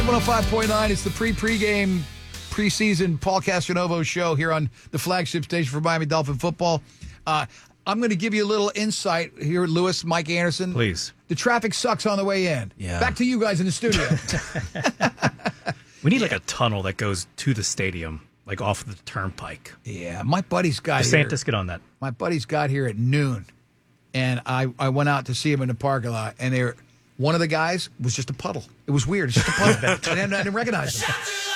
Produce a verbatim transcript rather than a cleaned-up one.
one oh five point nine, it's the pre-pregame preseason Paul Castranovo show here on the flagship station for Miami Dolphin football. Uh, I'm going to give you a little insight here, Lewis, Mike Anderson. Please. The traffic sucks on the way in. Yeah. Back to you guys in the studio. We need like a tunnel that goes to the stadium, like off the turnpike. Yeah, my buddy's got here. DeSantis, get on that. My buddy's got here at noon, and I, I went out to see him in the parking lot, and they were, one of the guys was just a puddle. It was weird. It's just a puddle. I, didn't, I didn't recognize him.